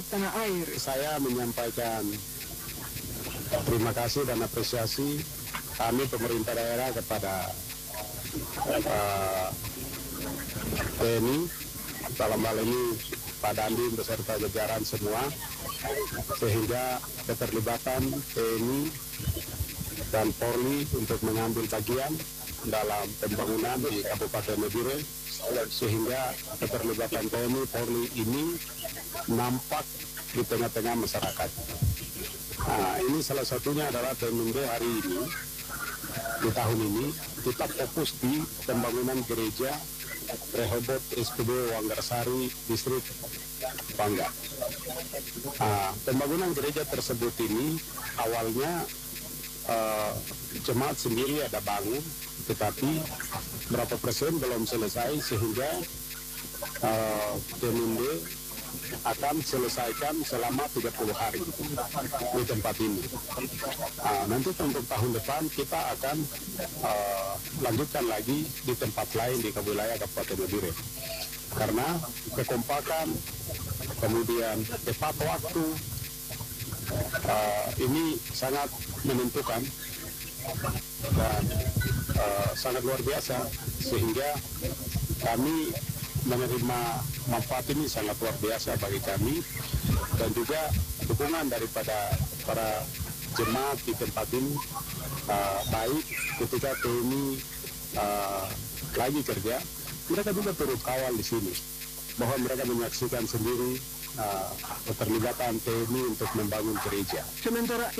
tanah air. Saya menyampaikan terima kasih dan apresiasi kami pemerintah daerah kepada TNI, dalam hal ini Pak Dandim beserta jajaran semua, sehingga keterlibatan TNI dan Polri untuk mengambil bagian dalam pembangunan di Kabupaten Nabire, sehingga keterlibatan TNI Polri ini nampak di tengah-tengah masyarakat. Nah, ini salah satunya adalah TNI hari ini, di tahun ini, kita fokus di pembangunan gereja Rehoboth SPD Wanggarsari, Distrik Bangga. Nah, pembangunan gereja tersebut ini awalnya jemaat sendiri ada bangun, tetapi berapa persen belum selesai, sehingga TNI akan selesaikan selama 30 hari di tempat ini. Nanti untuk tahun depan kita akan lanjutkan lagi di tempat lain di wilayah Kabupaten Nabire. Karena kekompakan, kemudian tepat waktu, ini sangat menentukan dan sangat luar biasa, sehingga kami menerima manfaat ini sangat luar biasa bagi kami, dan juga dukungan daripada para jemaat di tempat ini, baik ketika TNI lagi kerja, mereka juga turut kawal di sini, bahwa mereka menyaksikan sendiri keterlibatan TNI untuk membangun gereja. Sementara